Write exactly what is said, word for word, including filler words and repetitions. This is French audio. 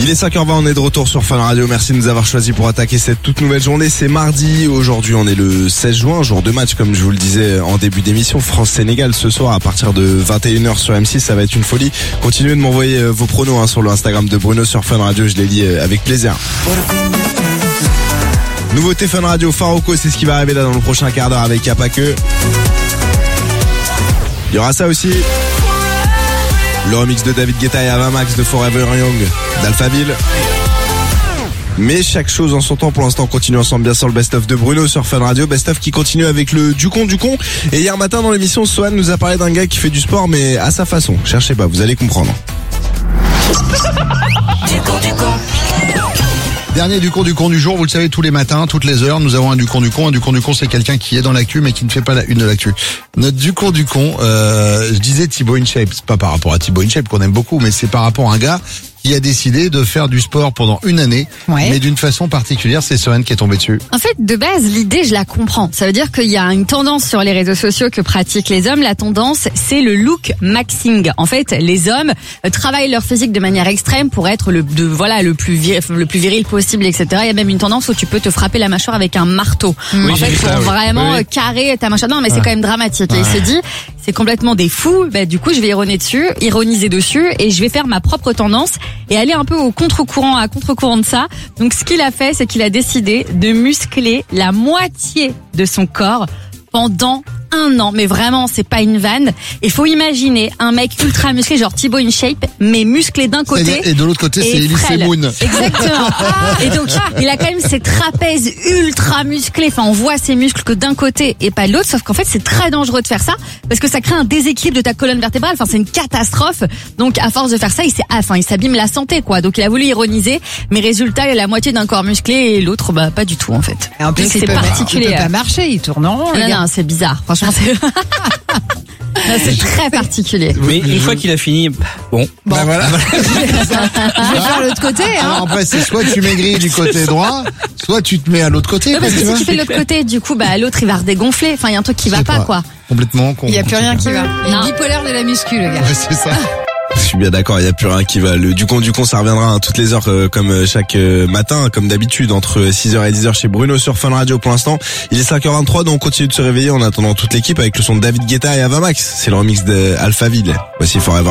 Il est cinq heures vingt, on est de retour sur Fun Radio. Merci de nous avoir choisis pour attaquer cette toute nouvelle journée. C'est mardi. Aujourd'hui, on est le seize juin, jour de match, comme je vous le disais en début d'émission. France-Sénégal ce soir à partir de vingt et une heures sur M six. Ça va être une folie. Continuez de m'envoyer vos pronos hein, sur le Instagram de Bruno sur Fun Radio. Je les lis avec plaisir. Nouveauté Fun Radio, Faroko, c'est ce qui va arriver là dans le prochain quart d'heure avec Yapake. Il y aura ça aussi. Le remix de David Guetta et Avamax de Forever Young d'Alphaville. Mais chaque chose en son temps. Pour l'instant, on continue ensemble bien sûr le best-of de Bruno sur Fun Radio. Best-of qui continue avec le Ducon Ducon. Et hier matin dans l'émission, Swan nous a parlé d'un gars qui fait du sport mais à sa façon. Cherchez pas, vous allez comprendre. Dernier Ducon Ducon du jour, vous le savez, tous les matins, toutes les heures, nous avons un Ducon Ducon. Un Ducon Ducon, c'est quelqu'un qui est dans l'actu mais qui ne fait pas la une de l'actu. Notre Ducon Ducon, euh, je disais Thibaut InShape, c'est pas par rapport à Thibaut InShape qu'on aime beaucoup, mais c'est par rapport à un gars qui a décidé de faire du sport pendant une année, ouais. mais d'une façon particulière. C'est Soren qui est tombé dessus. En fait, de base, l'idée, je la comprends. Ça veut dire qu'il y a une tendance sur les réseaux sociaux que pratiquent les hommes. La tendance, c'est le look maxing. En fait, les hommes travaillent leur physique de manière extrême pour être le, de, voilà, le plus vir, le plus viril possible, et cetera. Il y a même une tendance où tu peux te frapper la mâchoire avec un marteau. Oui, en fait, pour ça, vraiment oui. carrer ta mâchoire. Non, mais ouais. c'est quand même dramatique. Ouais. Et il se dit, c'est complètement des fous. Bah, du coup, je vais ironiser dessus, ironiser dessus, et je vais faire ma propre tendance et aller un peu au contre-courant, à contre-courant de ça. Donc, ce qu'il a fait, c'est qu'il a décidé de muscler la moitié de son corps pendant un an. Mais vraiment, c'est pas une vanne. Il faut imaginer un mec ultra musclé, genre Thibaut InShape, mais musclé d'un côté. Et de l'autre côté, c'est Elise Moon. Exactement. Et donc, il a quand même ses trapèzes ultra musclés. Enfin, on voit ses muscles que d'un côté et pas de l'autre. Sauf qu'en fait, c'est très dangereux de faire ça parce que ça crée un déséquilibre de ta colonne vertébrale. Enfin, c'est une catastrophe. Donc, à force de faire ça, il s'est, enfin, il s'abîme la santé, quoi. Donc, il a voulu ironiser. Mais résultat, il a la moitié d'un corps musclé et l'autre, bah, pas du tout, en fait. Et en plus, c'est particulier. Il peut pas marcher, il tourne en rond. Non, non, c'est bizarre. Franchement, c'est... Non, c'est très particulier. Mais une fois qu'il a fini, bon. Bon, bah voilà. Je vais faire l'autre côté, hein. Alors après, c'est soit tu maigris du côté droit, soit tu te mets à l'autre côté. Non, parce que si tu fais l'autre côté, du coup, bah, l'autre, il va redégonfler. Enfin, il y a un truc qui va pas, quoi. Complètement con. Il y a plus rien qui va. Il est bipolaire de la muscu, le gars. Ouais, c'est ça. Je suis bien d'accord, il n'y a plus rien qui va. Le Ducon Ducon, ça reviendra hein, toutes les heures euh, comme chaque euh, matin, comme d'habitude, entre six heures et dix heures chez Bruno sur Fun Radio pour l'instant. Il est cinq heures vingt-trois, donc on continue de se réveiller en attendant toute l'équipe avec le son de David Guetta et Avamax. C'est le remix d'Alphaville. Voici Forever.